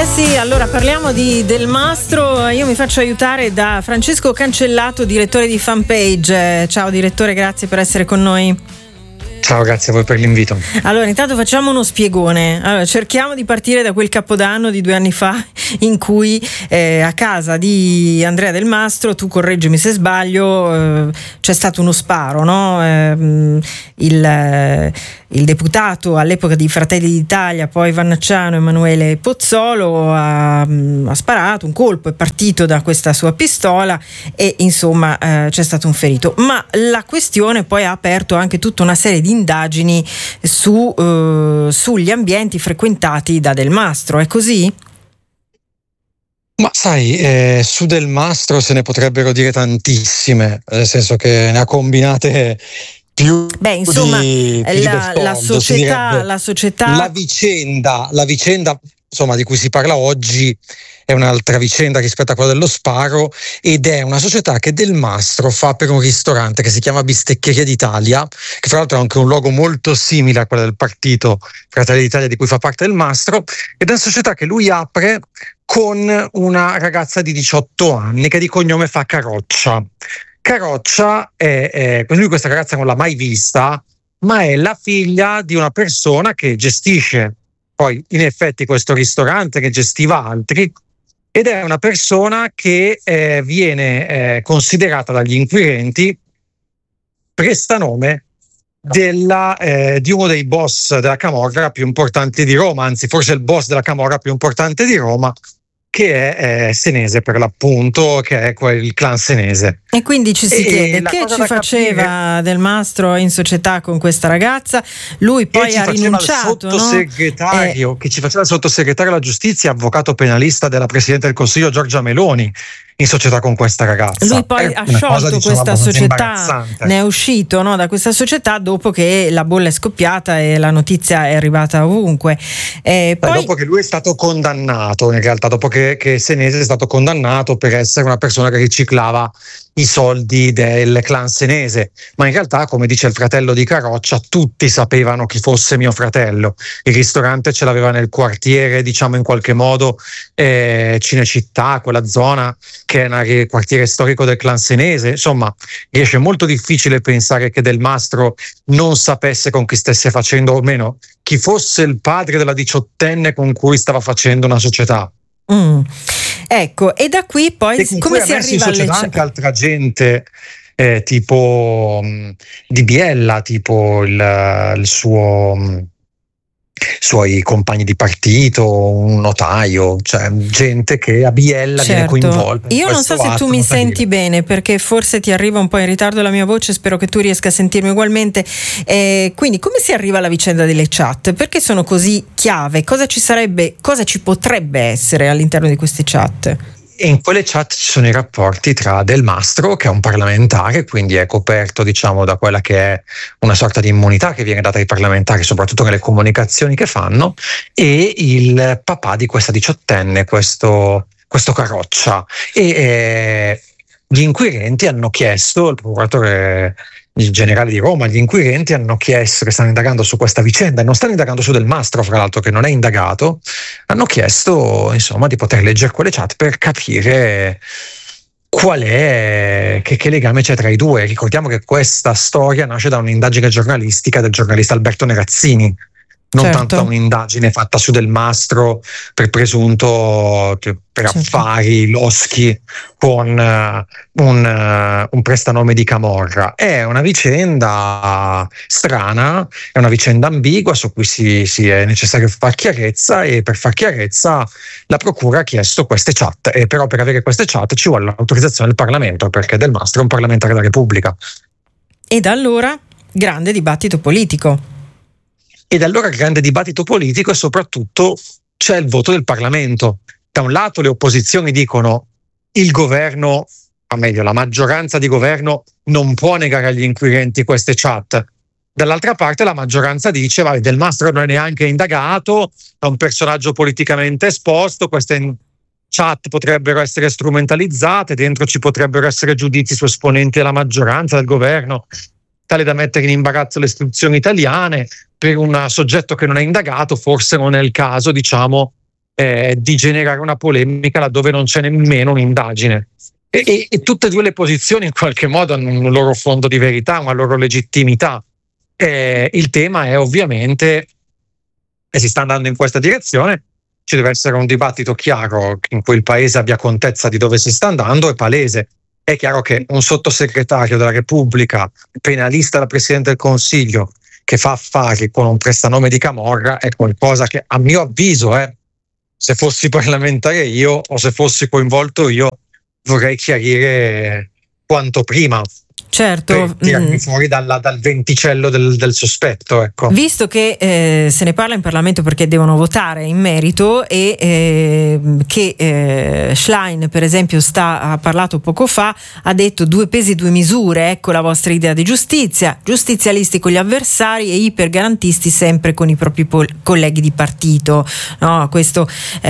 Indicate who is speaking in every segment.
Speaker 1: Eh sì, allora parliamo di Del Mastro. Io mi faccio aiutare da Francesco Cancellato, direttore di Fanpage. Ciao direttore, grazie per essere con noi.
Speaker 2: Ciao, grazie a voi per l'invito.
Speaker 1: Allora, intanto facciamo uno spiegone. Allora, cerchiamo di partire da quel capodanno di 2 anni fa in cui a casa di Andrea Del Mastro, tu correggimi se sbaglio, c'è stato uno sparo, no? Il deputato all'epoca di Fratelli d'Italia, poi Vannacciano, Emanuele Pozzolo, ha sparato un colpo, è partito da questa sua pistola e insomma c'è stato un ferito. Ma la questione poi ha aperto anche tutta una serie di indagini sugli ambienti frequentati da Del Mastro, è così?
Speaker 2: Ma sai, su Del Mastro se ne potrebbero dire tantissime, nel senso che ne ha combinate più.
Speaker 1: Beh, insomma, la società
Speaker 2: la vicenda insomma di cui si parla oggi è un'altra vicenda rispetto a quella dello sparo, ed è una società che Del Mastro fa per un ristorante che si chiama Bisteccheria d'Italia, che fra l'altro ha anche un logo molto simile a quello del partito Fratelli d'Italia di cui fa parte Del Mastro, ed è una società che lui apre con una ragazza di 18 anni che di cognome fa Caroccia. Caroccia lui questa ragazza non l'ha mai vista, ma è la figlia di una persona che gestisce poi in effetti questo ristorante, che gestiva altri, ed è una persona che viene considerata dagli inquirenti prestanome di uno dei boss della camorra più importanti di Roma, anzi forse il boss della camorra più importante di Roma, che è senese per l'appunto, che è il clan senese.
Speaker 1: E quindi ci si chiede che ci faceva Del Mastro in società con questa ragazza. Lui poi ha rinunciato,
Speaker 2: che ci faceva il sottosegretario alla giustizia, avvocato penalista della Presidente del Consiglio Giorgia Meloni, in società con questa ragazza.
Speaker 1: Lui poi ha sciolto questa società, ne è uscito, no, da questa società dopo che la bolla è scoppiata e la notizia è arrivata ovunque. Poi
Speaker 2: dopo che lui è stato condannato, in realtà, dopo che Senese è stato condannato per essere una persona che riciclava i soldi del clan senese, ma in realtà, come dice il fratello di Caroccia, tutti sapevano chi fosse mio fratello. Il ristorante ce l'aveva nel quartiere, diciamo in qualche modo Cinecittà, quella zona che è il quartiere storico del clan senese. Insomma, riesce molto difficile pensare che Del Mastro non sapesse con chi stesse facendo, o meno chi fosse il padre della 18enne con cui stava facendo una società.
Speaker 1: Ecco, e da qui poi come si arriva alle
Speaker 2: anche altra gente tipo Di Biella, tipo il suoi compagni di partito, un notaio, cioè gente che a Biella viene coinvolta.
Speaker 1: Io non so se tu mi senti bene, perché forse ti arriva un po' in ritardo la mia voce, spero che tu riesca a sentirmi ugualmente. Quindi come si arriva alla vicenda delle chat? Perché sono così chiave? Cosa ci potrebbe essere all'interno di queste chat?
Speaker 2: E in quelle chat ci sono i rapporti tra Del Mastro, che è un parlamentare, quindi è coperto, diciamo, da quella che è una sorta di immunità che viene data ai parlamentari, soprattutto nelle comunicazioni che fanno, e il papà di questa 18enne, questo Caroccia. E gli inquirenti hanno chiesto, il procuratore generale di Roma, gli inquirenti hanno chiesto, che stanno indagando su questa vicenda, e non stanno indagando su Del Mastro, fra l'altro, che non è indagato, hanno chiesto insomma di poter leggere quelle chat per capire qual è, che legame c'è tra i due. Ricordiamo che questa storia nasce da un'indagine giornalistica del giornalista Alberto Nerazzini, non tanto un'indagine fatta su Del Mastro per presunto per affari loschi con un prestanome di camorra. È una vicenda strana, è una vicenda ambigua su cui si è necessario far chiarezza, e per far chiarezza la procura ha chiesto queste chat, e però per avere queste chat ci vuole l'autorizzazione del Parlamento, perché Del Mastro è un parlamentare della Repubblica.
Speaker 1: E da allora grande dibattito politico.
Speaker 2: E da allora grande dibattito politico, e soprattutto c'è il voto del Parlamento. Da un lato le opposizioni dicono il governo, o meglio la maggioranza di governo, non può negare agli inquirenti queste chat. Dall'altra parte la maggioranza dice Del Mastro non è neanche indagato, è un personaggio politicamente esposto, queste chat potrebbero essere strumentalizzate, dentro ci potrebbero essere giudizi su esponenti della maggioranza, del governo, tale da mettere in imbarazzo le istituzioni italiane. Per un soggetto che non è indagato forse non è il caso, diciamo, di generare una polemica laddove non c'è nemmeno un'indagine. E tutte e due le posizioni in qualche modo hanno un loro fondo di verità, una loro legittimità. Il tema è ovviamente, e si sta andando in questa direzione, ci deve essere un dibattito chiaro in cui il paese abbia contezza di dove si sta andando. È palese. È chiaro che un sottosegretario della Repubblica, penalista da Presidente del Consiglio, che fa affari con un prestanome di camorra è qualcosa che, a mio avviso, se fossi parlamentare io o se fossi coinvolto io, vorrei chiarire quanto prima.
Speaker 1: Certo,
Speaker 2: per tirarmi fuori dal venticello del sospetto, ecco.
Speaker 1: Visto che se ne parla in Parlamento perché devono votare in merito e che Schlein per esempio ha parlato poco fa, ha detto 2 pesi 2 misure, ecco la vostra idea di giustizia, giustizialisti con gli avversari e ipergarantisti sempre con i propri colleghi di partito, no? Questo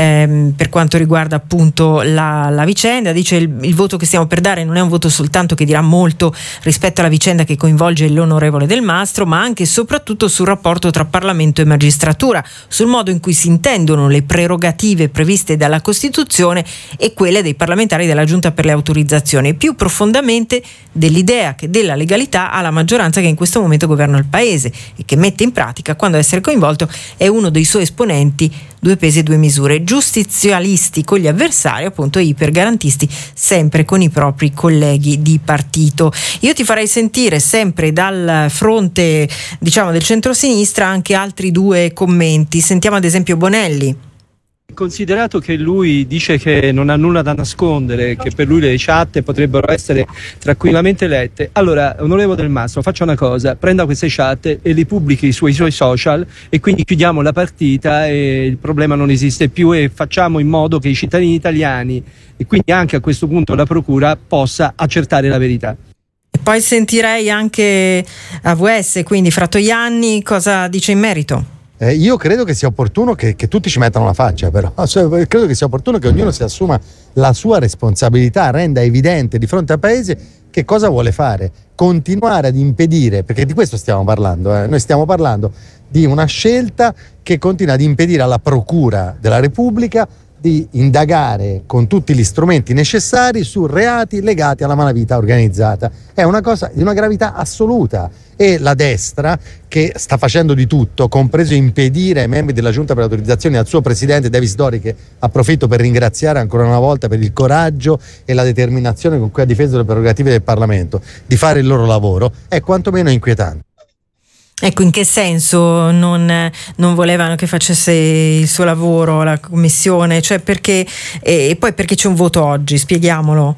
Speaker 1: per quanto riguarda appunto la vicenda. Dice il voto che stiamo per dare non è un voto soltanto che dirà molto rispetto alla vicenda che coinvolge l'onorevole Del Mastro, ma anche e soprattutto sul rapporto tra Parlamento e magistratura, sul modo in cui si intendono le prerogative previste dalla Costituzione e quelle dei parlamentari della Giunta per le autorizzazioni, e più profondamente dell'idea che della legalità ha la maggioranza che in questo momento governa il Paese e che mette in pratica, quando essere coinvolto è uno dei suoi esponenti, 2 pesi e 2 misure, giustizialisti con gli avversari, appunto ipergarantisti sempre con i propri colleghi di partito. Io ti farei sentire sempre dal fronte, diciamo, del centrosinistra anche altri 2 commenti. Sentiamo ad esempio Bonelli.
Speaker 3: Considerato che lui dice che non ha nulla da nascondere, che per lui le chat potrebbero essere tranquillamente lette, allora, onorevole Del Mastro, faccia una cosa, prenda queste chat e li pubblichi sui suoi social e quindi chiudiamo la partita e il problema non esiste più e facciamo in modo che i cittadini italiani e quindi anche a questo punto la procura possa accertare la verità.
Speaker 1: E poi sentirei anche AVS, quindi Fratoianni, cosa dice in merito?
Speaker 4: Io credo che sia opportuno che tutti ci mettano la faccia, però credo che sia opportuno che ognuno si assuma la sua responsabilità, renda evidente di fronte al Paese che cosa vuole fare, continuare ad impedire, perché di questo stiamo parlando, noi stiamo parlando di una scelta che continua ad impedire alla Procura della Repubblica di indagare con tutti gli strumenti necessari su reati legati alla malavita organizzata. È una cosa di una gravità assoluta e la destra, che sta facendo di tutto, compreso impedire ai membri della Giunta per le autorizzazioni e al suo presidente Davis Dori, che approfitto per ringraziare ancora una volta per il coraggio e la determinazione con cui ha difeso le prerogative del Parlamento, di fare il loro lavoro, è quantomeno inquietante.
Speaker 1: Ecco, in che senso non volevano che facesse il suo lavoro la commissione? Cioè perché, e poi perché c'è un voto oggi? Spieghiamolo.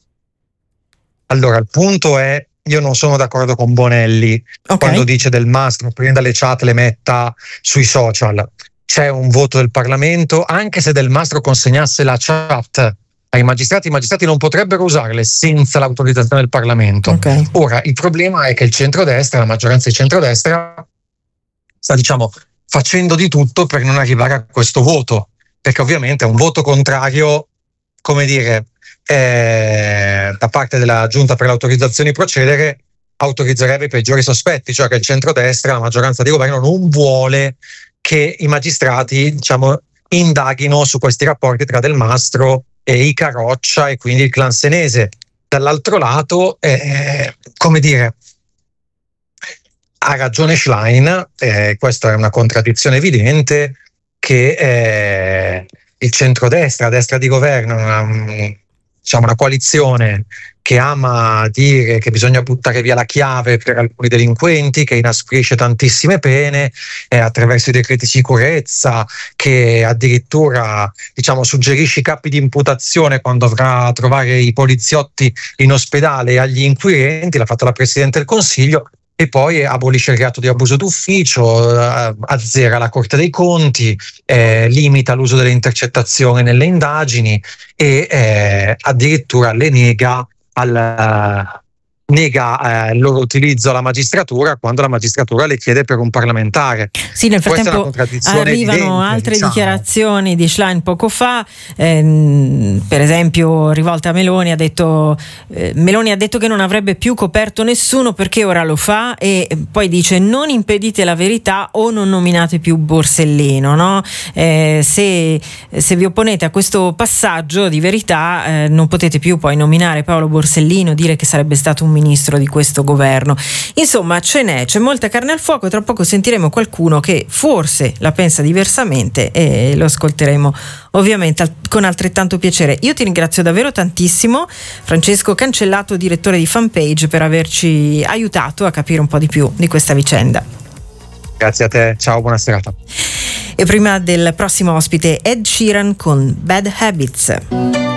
Speaker 2: Allora, il punto è, io non sono d'accordo con Bonelli quando dice Del Mastro prenda le chat, le metta sui social. C'è un voto del Parlamento, anche se Del Mastro consegnasse la chat ai magistrati, i magistrati non potrebbero usarle senza l'autorizzazione del Parlamento.
Speaker 1: Okay.
Speaker 2: Ora, il problema è che il centrodestra, la maggioranza di centrodestra, sta, diciamo, facendo di tutto per non arrivare a questo voto, perché ovviamente un voto contrario, come dire, da parte della Giunta per le autorizzazioni procedere, autorizzerebbe i peggiori sospetti, cioè che il centrodestra, la maggioranza di governo, non vuole che i magistrati, diciamo, indaghino su questi rapporti tra Del Mastro e i Caroccia e quindi il clan senese. Dall'altro lato, come dire, ha ragione Schlein, questa è una contraddizione evidente, che il centrodestra, la destra di governo, una coalizione che ama dire che bisogna buttare via la chiave per alcuni delinquenti, che inasprisce tantissime pene attraverso i decreti sicurezza, che addirittura, diciamo, suggerisce i capi di imputazione quando avrà a trovare i poliziotti in ospedale e agli inquirenti, l'ha fatto la Presidente del Consiglio, e poi abolisce il reato di abuso d'ufficio, azzera la Corte dei Conti, limita l'uso delle intercettazioni nelle indagini e addirittura le nega nega il loro utilizzo alla magistratura quando la magistratura le chiede per un parlamentare.
Speaker 1: Sì, nel frattempo arrivano altre dichiarazioni di Schlein poco fa, per esempio rivolte a Meloni, ha detto che non avrebbe più coperto nessuno perché ora lo fa, e poi dice: non impedite la verità o non nominate più Borsellino, no? Se vi opponete a questo passaggio di verità, non potete più poi nominare Paolo Borsellino, dire che sarebbe stato un ministro di questo governo. Insomma, c'è molta carne al fuoco, e tra poco sentiremo qualcuno che forse la pensa diversamente e lo ascolteremo ovviamente con altrettanto piacere. Io ti ringrazio davvero tantissimo, Francesco Cancellato, direttore di Fanpage, per averci aiutato a capire un po' di più di questa vicenda.
Speaker 2: Grazie a te, ciao, buona serata.
Speaker 1: E prima del prossimo ospite, Ed Sheeran con Bad Habits.